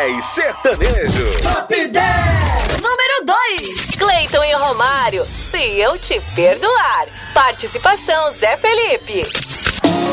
10 sertanejo. Top 10. Número 2. Cleiton e Romário, Se Eu Te Perdoar. Participação Zé Felipe.